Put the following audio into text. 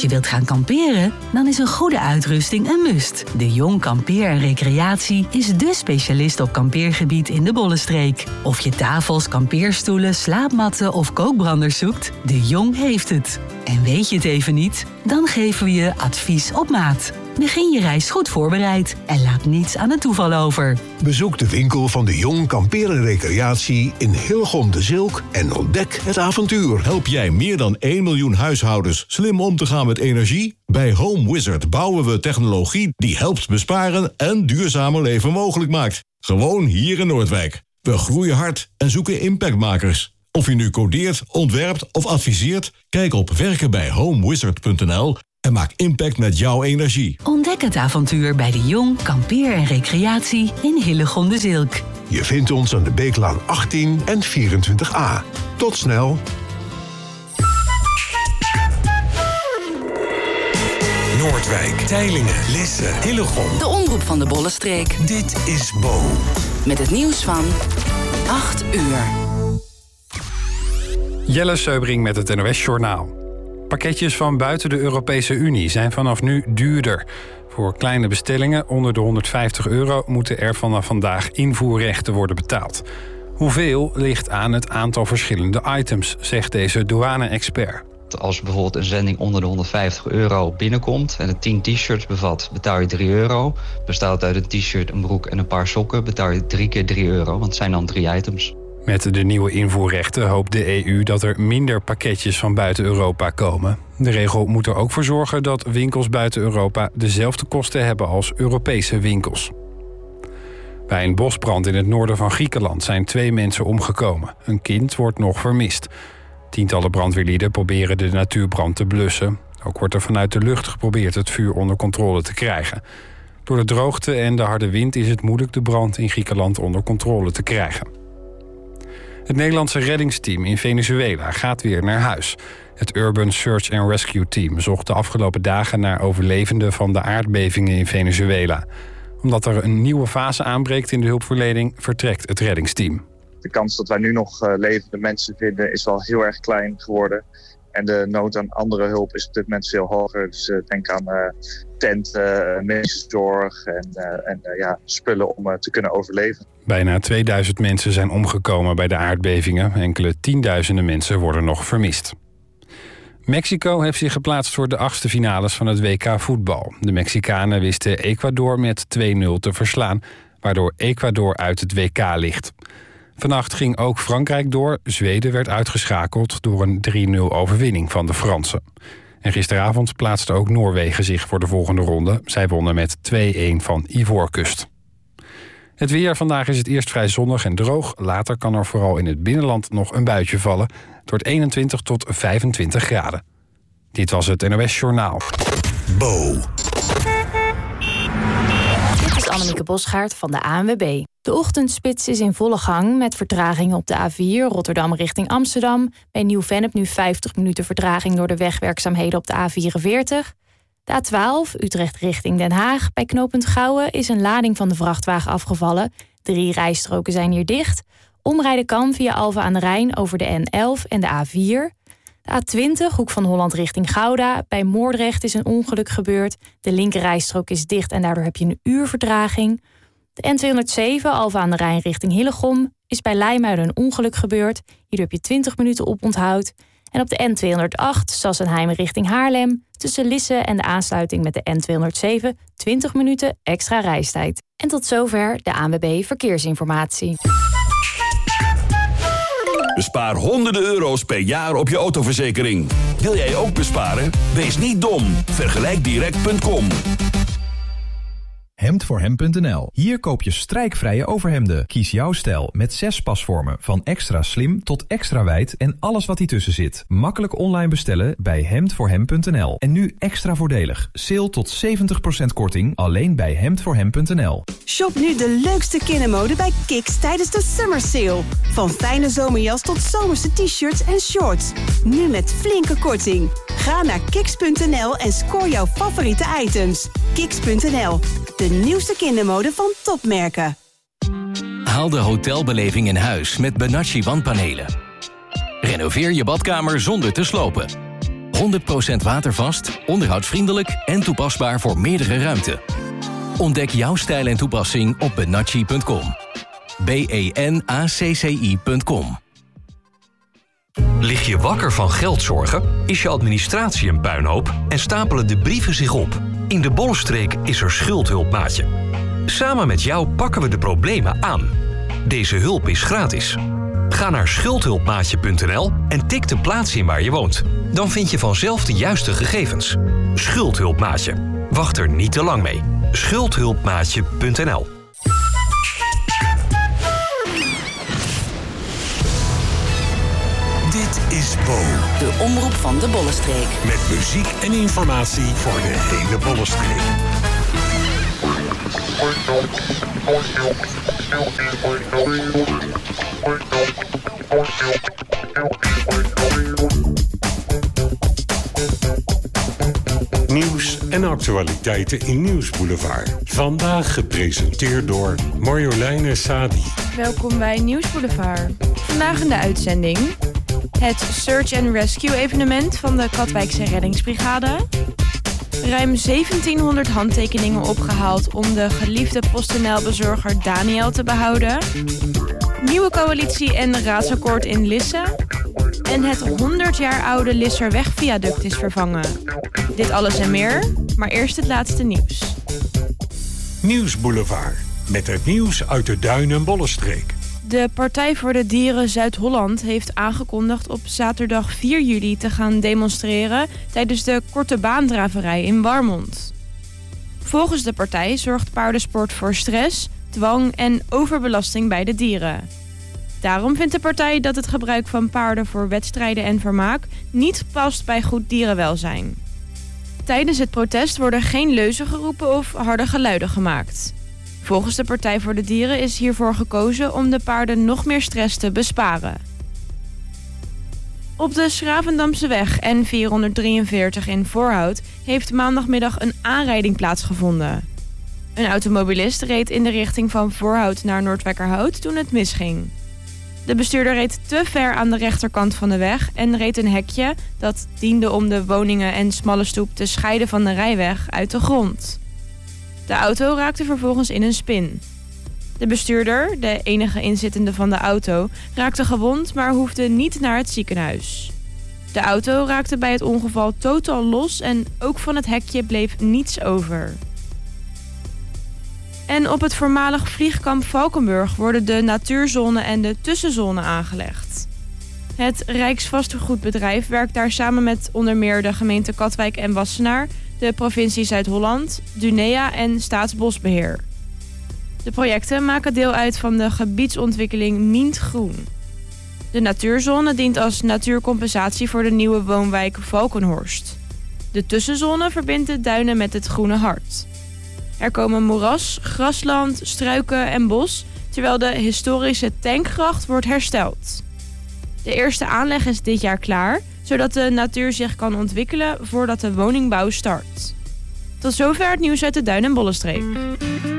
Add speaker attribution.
Speaker 1: je wilt gaan kamperen, dan is een goede uitrusting een must. De Jong Kampeer en Recreatie is dé specialist op kampeergebied in de Bollenstreek. Of je tafels, kampeerstoelen, slaapmatten of kookbranders zoekt, De Jong heeft het. En weet je het even niet? Dan geven we je advies op maat. Begin je reis goed voorbereid en laat niets aan het toeval over.
Speaker 2: Bezoek de winkel van De Jong Kampeer en Recreatie in Hillegom de Zilk en ontdek het avontuur.
Speaker 3: Help jij meer dan 1 miljoen huishoudens slim om te gaan met energie? Bij Home Wizard bouwen we technologie die helpt besparen en duurzamer leven mogelijk maakt. Gewoon hier in Noordwijk. We groeien hard en zoeken impactmakers. Of je nu codeert, ontwerpt of adviseert, kijk op werkenbijhomewizard.nl en maak impact met jouw energie.
Speaker 1: Ontdek het avontuur bij De Jong Kampeer en Recreatie in Hillegom de Zilk.
Speaker 2: Je vindt ons aan de Beeklaan 18 en 24a. Tot snel.
Speaker 4: Noordwijk, Teylingen, Lisse, Hillegom.
Speaker 5: De omroep van de Bollenstreek.
Speaker 4: Dit is Bo.
Speaker 5: Met het nieuws van 8 uur.
Speaker 6: Jelle Seubring met het NOS-journaal. Pakketjes van buiten de Europese Unie zijn vanaf nu duurder. Voor kleine bestellingen onder de €150 moeten er vanaf vandaag invoerrechten worden betaald. Hoeveel ligt aan het aantal verschillende items, zegt deze douane-expert.
Speaker 7: Als bijvoorbeeld een zending onder de €150 binnenkomt en het 10 t-shirts bevat, betaal je €3. Bestaat uit een t-shirt, een broek en een paar sokken, betaal je 3 keer €3, want het zijn dan 3 items.
Speaker 6: Met de nieuwe invoerrechten hoopt de EU dat er minder pakketjes van buiten Europa komen. De regel moet er ook voor zorgen dat winkels buiten Europa dezelfde kosten hebben als Europese winkels. Bij een bosbrand in het noorden van Griekenland zijn 2 mensen omgekomen. Een kind wordt nog vermist. Tientallen brandweerlieden proberen de natuurbrand te blussen. Ook wordt er vanuit de lucht geprobeerd het vuur onder controle te krijgen. Door de droogte en de harde wind is het moeilijk de brand in Griekenland onder controle te krijgen. Het Nederlandse reddingsteam in Venezuela gaat weer naar huis. Het Urban Search and Rescue Team zocht de afgelopen dagen naar overlevenden van de aardbevingen in Venezuela. Omdat er een nieuwe fase aanbreekt in de hulpverlening, vertrekt het reddingsteam.
Speaker 8: De kans dat wij nu nog levende mensen vinden is wel heel erg klein geworden. En de nood aan andere hulp is op dit moment veel hoger. Dus denk aan tenten, medische zorg en spullen om te kunnen overleven.
Speaker 6: Bijna 2000 mensen zijn omgekomen bij de aardbevingen. Enkele tienduizenden mensen worden nog vermist. Mexico heeft zich geplaatst voor de 8e finales van het WK voetbal. De Mexicanen wisten Ecuador met 2-0 te verslaan, waardoor Ecuador uit het WK ligt. Vannacht ging ook Frankrijk door. Zweden werd uitgeschakeld door een 3-0 overwinning van de Fransen. En gisteravond plaatste ook Noorwegen zich voor de volgende ronde. Zij wonnen met 2-1 van Ivoorkust. Het weer. Vandaag is het eerst vrij zonnig en droog. Later kan er vooral in het binnenland nog een buitje vallen. Het wordt 21 tot 25 graden. Dit was het NOS Journaal.
Speaker 4: Bo.
Speaker 9: Dit is Annemieke Bosgaard van de ANWB. De ochtendspits is in volle gang met vertragingen op de A4 Rotterdam richting Amsterdam. Bij Nieuw-Vennep nu 50 minuten vertraging door de wegwerkzaamheden op de A44. De A12 Utrecht richting Den Haag. Bij knooppunt Gouwen is een lading van de vrachtwagen afgevallen. 3 rijstroken zijn hier dicht. Omrijden kan via Alphen aan de Rijn over de N11 en de A4. De A20 Hoek van Holland richting Gouda. Bij Moordrecht is een ongeluk gebeurd. De linkerrijstrook is dicht en daardoor heb je een uur vertraging. De N207 Alphen aan de Rijn richting Hillegom is bij Leimuiden een ongeluk gebeurd. Hier heb je 20 minuten oponthoud. En op de N208 Sassenheim richting Haarlem tussen Lisse en de aansluiting met de N207 20 minuten extra reistijd. En tot zover de ANWB Verkeersinformatie.
Speaker 10: Bespaar honderden euro's per jaar op je autoverzekering. Wil jij ook besparen? Wees niet dom. Vergelijkdirect.com.
Speaker 11: Hemdvoorhem.nl. Hier koop je strijkvrije overhemden. Kies jouw stijl met 6 pasvormen. Van extra slim tot extra wijd en alles wat ertussen zit. Makkelijk online bestellen bij Hemdvoorhem.nl. En nu extra voordelig. Sale tot 70% korting alleen bij Hemdvoorhem.nl.
Speaker 12: Shop nu de leukste kindermode bij Kiks tijdens de Summer Sale. Van fijne zomerjas tot zomerse t-shirts en shorts. Nu met flinke korting. Ga naar kiks.nl en scoor jouw favoriete items. Kiks.nl. De nieuwste kindermode van topmerken.
Speaker 13: Haal de hotelbeleving in huis met Benacci wandpanelen. Renoveer je badkamer zonder te slopen. 100% watervast, onderhoudsvriendelijk en toepasbaar voor meerdere ruimten. Ontdek jouw stijl en toepassing op benacci.com. benacci.com.
Speaker 14: Lig je wakker van geldzorgen? Is je administratie een puinhoop? En stapelen de brieven zich op? In de Bollenstreek is er Schuldhulpmaatje. Samen met jou pakken we de problemen aan. Deze hulp is gratis. Ga naar schuldhulpmaatje.nl en tik de plaats in waar je woont. Dan vind je vanzelf de juiste gegevens. Schuldhulpmaatje. Wacht er niet te lang mee. Schuldhulpmaatje.nl.
Speaker 4: Dit is Bo.
Speaker 5: De omroep van de Bollenstreek.
Speaker 4: Met muziek en informatie voor de hele Bollenstreek. Nieuws en actualiteiten in Nieuwsboulevard. Vandaag gepresenteerd door Marjoleine Sadi.
Speaker 15: Welkom bij Nieuwsboulevard. Vandaag in de uitzending het Search and Rescue evenement van de Katwijkse Reddingsbrigade. Ruim 1700 handtekeningen opgehaald om de geliefde PostNL-bezorger Daniel te behouden. Nieuwe coalitie en raadsakkoord in Lisse. En het 100 jaar oude Lisserweg-viaduct is vervangen. Dit alles en meer, maar eerst het laatste nieuws.
Speaker 4: Nieuwsboulevard, met het nieuws uit de Duin- en Bollenstreek.
Speaker 15: De Partij voor de Dieren Zuid-Holland heeft aangekondigd op zaterdag 4 juli te gaan demonstreren tijdens de korte baandraverij in Warmond. Volgens de partij zorgt paardensport voor stress, dwang en overbelasting bij de dieren. Daarom vindt de partij dat het gebruik van paarden voor wedstrijden en vermaak niet past bij goed dierenwelzijn. Tijdens het protest worden geen leuzen geroepen of harde geluiden gemaakt. Volgens de Partij voor de Dieren is hiervoor gekozen om de paarden nog meer stress te besparen. Op de Schravendamseweg N443 in Voorhout heeft maandagmiddag een aanrijding plaatsgevonden. Een automobilist reed in de richting van Voorhout naar Noordwijkerhout toen het misging. De bestuurder reed te ver aan de rechterkant van de weg en reed een hekje dat diende om de woningen en smalle stoep te scheiden van de rijweg uit de grond. De auto raakte vervolgens in een spin. De bestuurder, de enige inzittende van de auto, raakte gewond, maar hoefde niet naar het ziekenhuis. De auto raakte bij het ongeval totaal los en ook van het hekje bleef niets over. En op het voormalig vliegkamp Valkenburg worden de natuurzone en de tussenzone aangelegd. Het Rijksvastgoedbedrijf werkt daar samen met onder meer de gemeente Katwijk en Wassenaar, de provincie Zuid-Holland, Dunea en Staatsbosbeheer. De projecten maken deel uit van de gebiedsontwikkeling Mient Groen. De natuurzone dient als natuurcompensatie voor de nieuwe woonwijk Valkenhorst. De tussenzone verbindt de duinen met het Groene Hart. Er komen moeras, grasland, struiken en bos, terwijl de historische tankgracht wordt hersteld. De eerste aanleg is dit jaar klaar, zodat de natuur zich kan ontwikkelen voordat de woningbouw start. Tot zover het nieuws uit de Duin- en Bollenstreek.